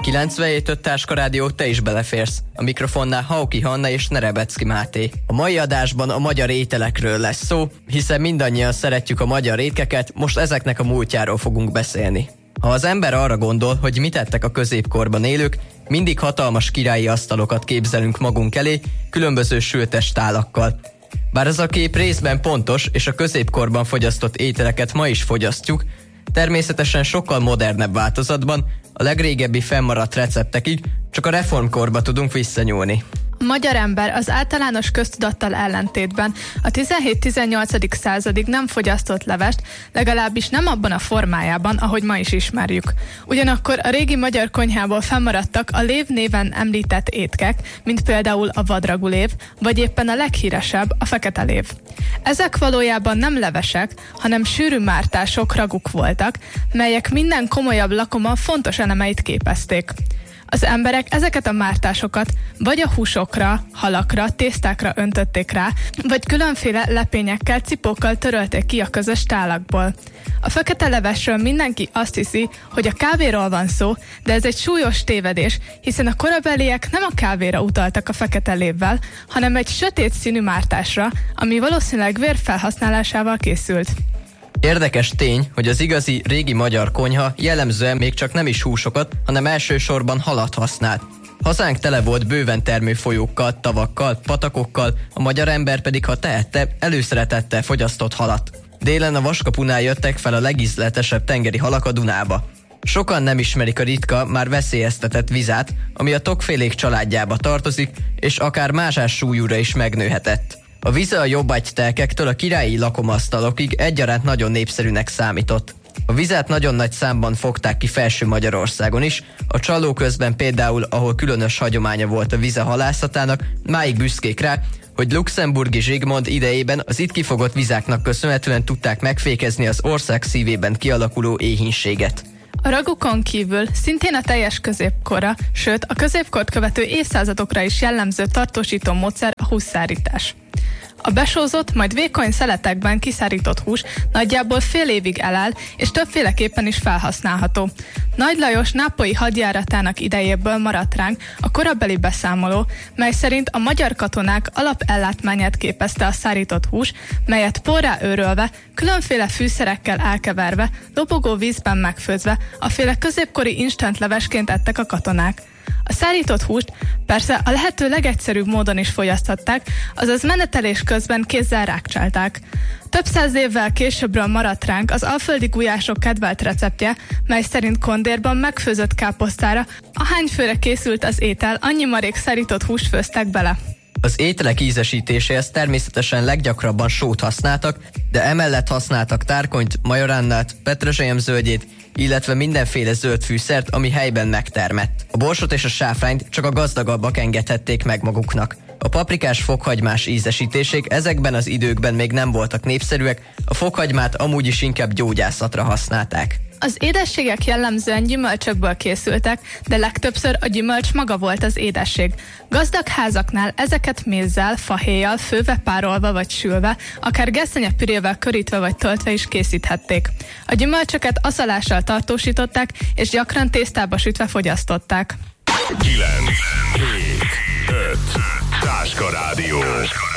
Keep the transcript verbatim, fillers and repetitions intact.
kilencvenhét öt Táska Rádió, te is beleférsz. A mikrofonnál Hauki Hanna és Nerebecki Máté. A mai adásban a magyar ételekről lesz szó, hiszen mindannyian szeretjük a magyar étkeket, most ezeknek a múltjáról fogunk beszélni. Ha az ember arra gondol, hogy mit ettek a középkorban élők, mindig hatalmas királyi asztalokat képzelünk magunk elé, különböző sültes tálakkal. Bár ez a kép részben pontos, és a középkorban fogyasztott ételeket ma is fogyasztjuk, természetesen sokkal modernebb változatban, a legrégebbi fennmaradt receptekig csak a reformkorba tudunk visszanyúlni. A magyar ember az általános köztudattal ellentétben a tizenhét-tizennyolcadik századig nem fogyasztott levest, legalábbis nem abban a formájában, ahogy ma is ismerjük. Ugyanakkor a régi magyar konyhából fennmaradtak a lév néven említett étkek, mint például a vadragulév, vagy éppen a leghíresebb, a fekete lév. Ezek valójában nem levesek, hanem sűrű mártások, raguk voltak, melyek minden komolyabb lakoma fontos elemeit képezték. Az emberek ezeket a mártásokat vagy a húsokra, halakra, tésztákra öntötték rá, vagy különféle lepényekkel, cipókkal törölték ki a közös tálakból. A fekete levesről mindenki azt hiszi, hogy a kávéról van szó, de ez egy súlyos tévedés, hiszen a korabeliek nem a kávéra utaltak a fekete lévvel, hanem egy sötét színű mártásra, ami valószínűleg vér felhasználásával készült. Érdekes tény, hogy az igazi régi magyar konyha jellemzően még csak nem is húsokat, hanem elsősorban halat használt. Hazánk tele volt bőven termő folyókkal, tavakkal, patakokkal, a magyar ember pedig, ha tehette, előszeretettel fogyasztott halat. Délen a Vaskapunál jöttek fel a legízletesebb tengeri halak a Dunába. Sokan nem ismerik a ritka, már veszélyeztetett vizát, ami a tokfélék családjába tartozik, és akár mázsás súlyúra is megnőhetett. A vize a jobbágytelkektől a királyi lakomasztalokig egyaránt nagyon népszerűnek számított. A vizet nagyon nagy számban fogták ki Felső Magyarországon is, a Csalló közben például, ahol különös hagyománya volt a vize halászatának, máig büszkék rá, hogy luxemburgi Zsigmond idejében az itt kifogott vizáknak köszönhetően tudták megfékezni az ország szívében kialakuló éhínséget. A ragukon kívül szintén a teljes középkorra, sőt a középkort követő évszázadokra is jellemző tartósító módszer a hússzárítás. A besózott, majd vékony szeletekben kiszárított hús nagyjából fél évig eláll, és többféleképpen is felhasználható. Nagy Lajos nápolyi hadjáratának idejéből maradt ránk a korabeli beszámoló, mely szerint a magyar katonák alapellátmányát képezte a szárított hús, melyet porrá őrölve, különféle fűszerekkel elkeverve, lobogó vízben megfőzve, aféle középkori instantlevesként ettek a katonák. A szárított húst persze a lehető legegyszerűbb módon is fogyaszthatták, azaz menetelés közben kézzel rákcsálták. Több száz évvel későbbről maradt ránk az alföldi gulyások kedvelt receptje, mely szerint kondérban megfőzött káposztára, ahány főre készült az étel, annyi marék szárított húst főztek bele. Az ételek ízesítéséhez természetesen leggyakrabban sót használtak, de emellett használtak tárkonyt, majoránnát, petrezselyemzöldjét, illetve mindenféle zöld fűszert, ami helyben megtermett. A borsot és a sáfrányt csak a gazdagabbak engedhették meg maguknak. A paprikás fokhagymás ízesítések ezekben az időkben még nem voltak népszerűek, a fokhagymát amúgy is inkább gyógyászatra használták. Az édességek jellemzően gyümölcsökből készültek, de legtöbbször a gyümölcs maga volt az édesség. Gazdag házaknál ezeket mézzel, fahéjjal, főve, párolva vagy sülve, akár gesztenyepürével körítve vagy töltve is készíthették. A gyümölcsöket aszalással tartósították, és gyakran tésztába sütve fogyasztották. kilenc, hét, öt Táska Rádió.